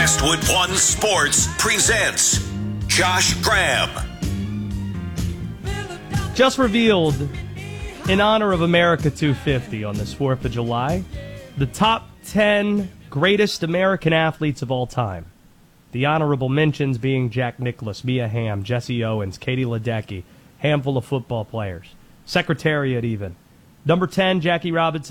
Westwood One Sports presents Josh Graham. Just revealed, in honor of America 250 on this 4th of July, the top 10 greatest American athletes of all time. The honorable mentions being Jack Nicklaus, Mia Hamm, Jesse Owens, Katie Ledecky, handful of football players, Secretariat even. Number 10, Jackie Robinson.